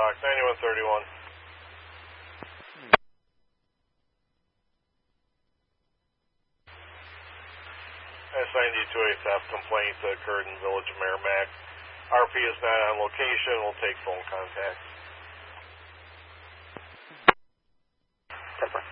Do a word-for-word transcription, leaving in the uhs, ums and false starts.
Fox, ninety-one thirty-one. S I N D two A theft complaint occurred in Village of Merrimack. R P is not on location. We'll take phone contact. Pepper.